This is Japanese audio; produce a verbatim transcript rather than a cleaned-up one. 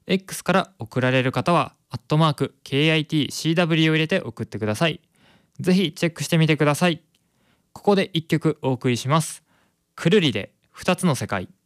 X から送られる方はアットマーク ケーアイティーシーダブリュー を入れて送ってください。ぜひチェックしてみてください。ここで一曲お送りします。くるりでふたつの世界。